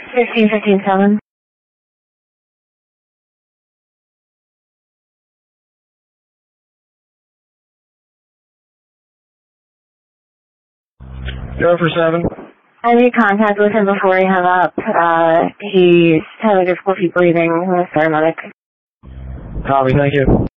15-15-7. Go for 7. I made contact with him before he hung up. He's having difficulty breathing with paramedic. Copy, thank you.